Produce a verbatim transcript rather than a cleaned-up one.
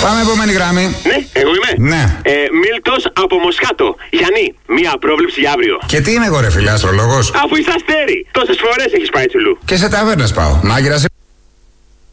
Πάμε επόμενη γραμμή. Ναι, εγώ είμαι. Ναι. Ε, Μίλτος από Μοσχάτο. Γιάννη, μία πρόβλεψη για αύριο. Και τι είμαι εγώ, ρε φίλε, αστρολόγος? Αφού είσαι αστέρι. Τόσες φορές έχεις πάει τσουλού. Και σε ταβέρνες πάω. Μάγειρας.